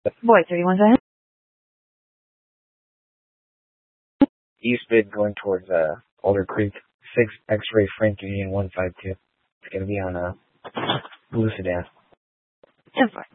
Boy, 31 East bid going towards Alder Creek. 6 X-ray Frank Union 152. It's going to be on Blue Sedan. 10-4.